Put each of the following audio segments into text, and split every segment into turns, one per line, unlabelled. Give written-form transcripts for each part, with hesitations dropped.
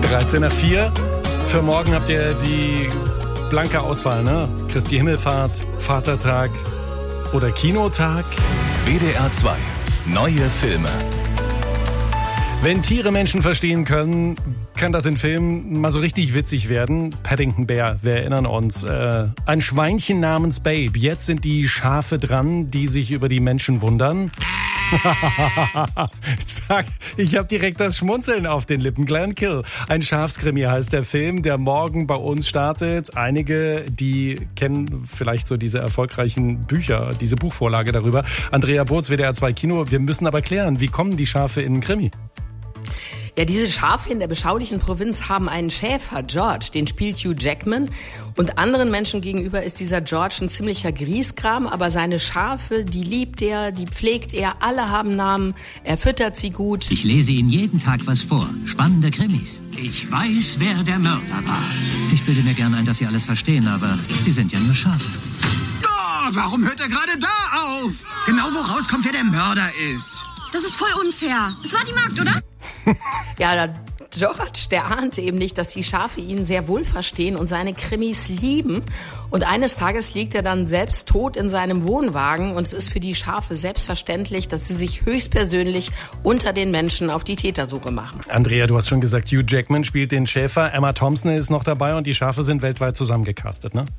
13 nach 4. Für morgen habt ihr die blanke Auswahl, ne? Christi Himmelfahrt, Vatertag oder Kinotag.
WDR 2. Neue Filme.
Wenn Tiere Menschen verstehen können, kann das in Filmen mal so richtig witzig werden. Paddington Bear, wir erinnern uns. Ein Schweinchen namens Babe. Jetzt sind die Schafe dran, die sich über die Menschen wundern. Zack, ich habe direkt das Schmunzeln auf den Lippen. Glenn Kill. Ein Schafskrimi heißt der Film, der morgen bei uns startet. Einige, die kennen vielleicht so diese erfolgreichen Bücher, diese Buchvorlage darüber. Andrea Burz, WDR 2 Kino. Wir müssen aber klären, wie kommen die Schafe in den Krimi?
Ja, diese Schafe in der beschaulichen Provinz haben einen Schäfer, George, den spielt Hugh Jackman. Und anderen Menschen gegenüber ist dieser George ein ziemlicher Griesgram, aber seine Schafe, die liebt er, die pflegt er, alle haben Namen, er füttert sie gut.
Ich lese Ihnen jeden Tag was vor. Spannende Krimis. Ich weiß, wer der Mörder war. Ich bilde mir gern ein, dass Sie alles verstehen, aber Sie sind ja nur Schafe.
Oh, warum hört er gerade da auf? Genau wo rauskommt, wer der Mörder ist.
Das ist voll unfair. Das war die Magd, oder?
Ja, George, der ahnte eben nicht, dass die Schafe ihn sehr wohl verstehen und seine Krimis lieben. Und eines Tages liegt er dann selbst tot in seinem Wohnwagen und es ist für die Schafe selbstverständlich, dass sie sich höchstpersönlich unter den Menschen auf die Tätersuche machen.
Andrea, du hast schon gesagt, Hugh Jackman spielt den Schäfer, Emma Thompson ist noch dabei und die Schafe sind weltweit zusammengecastet, ne?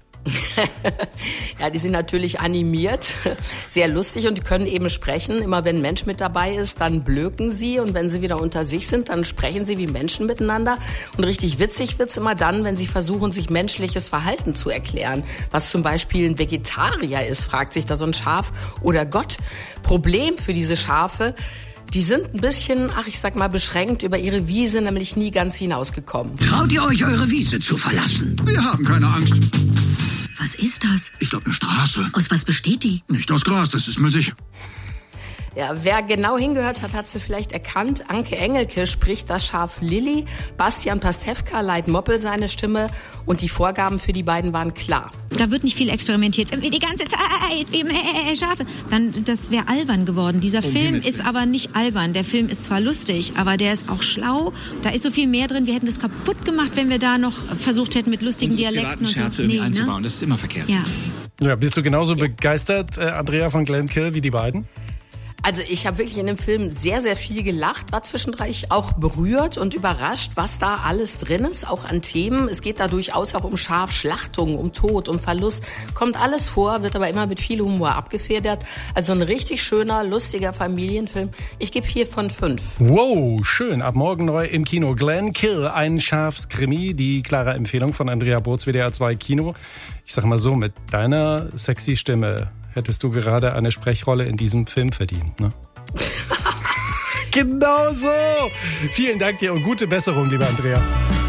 Ja, die sind natürlich animiert, sehr lustig und die können eben sprechen. Immer wenn ein Mensch mit dabei ist, dann blöken sie und wenn sie wieder unter sich sind, dann sprechen sie wie Menschen miteinander. Und richtig witzig wird's immer dann, wenn sie versuchen, sich menschliches Verhalten zu erklären. Was zum Beispiel ein Vegetarier ist, fragt sich da so ein Schaf. Oder Gott. Problem für diese Schafe, die sind ein bisschen, ich sag mal, beschränkt über ihre Wiese, nämlich nie ganz hinausgekommen.
Traut ihr euch, eure Wiese zu verlassen?
Wir haben keine Angst.
Was ist das?
Ich glaube, eine Straße.
Aus was besteht die?
Nicht aus Gras, das ist mir sicher.
Ja, wer genau hingehört hat, hat sie vielleicht erkannt. Anke Engelke spricht das Schaf Lilly, Bastian Pastewka leiht Moppel seine Stimme und die Vorgaben für die beiden waren klar.
Da wird nicht viel experimentiert. Wie die ganze Zeit, wie Schafe. Dann, das wäre albern geworden. Dieser Film ist aber nicht albern. Der Film ist zwar lustig, aber der ist auch schlau. Da ist so viel mehr drin. Wir hätten das kaputt gemacht, wenn wir da noch versucht hätten, mit lustigen Dialekten und so
einzubauen. Das ist immer verkehrt.
Ja, bist du genauso begeistert, Andrea, von Glenn Kill wie die beiden?
Also ich habe wirklich in dem Film sehr, sehr viel gelacht, war zwischendurch auch berührt und überrascht, was da alles drin ist, auch an Themen. Es geht da durchaus auch um Schafschlachtung, um Tod, um Verlust. Kommt alles vor, wird aber immer mit viel Humor abgefedert. Also ein richtig schöner, lustiger Familienfilm. Ich gebe 4 von 5.
Wow, schön. Ab morgen neu im Kino. Glenn Kill, ein Schafskrimi. Die klare Empfehlung von Andrea Burz, WDR 2 Kino. Ich sag mal so, mit deiner sexy Stimme hättest du gerade eine Sprechrolle in diesem Film verdient, ne? Genau so. Vielen Dank dir und gute Besserung, liebe Andrea.